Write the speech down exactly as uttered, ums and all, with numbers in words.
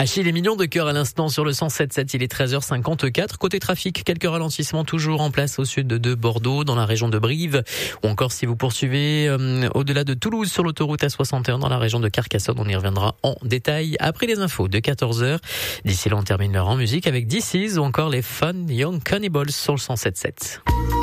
Achille et millions de cœurs à l'instant sur le cent sept sept, il est treize heures cinquante-quatre. Côté trafic, quelques ralentissements toujours en place au sud de Bordeaux, dans la région de Brive, ou encore si vous poursuivez euh, au-delà de Toulouse sur l'autoroute A soixante et un dans la région de Carcassonne. On y reviendra en détail après les infos de quatorze heures. D'ici là, on termine l'heure en musique avec This Is ou encore les Fun Young Cannibals sur le cent sept sept.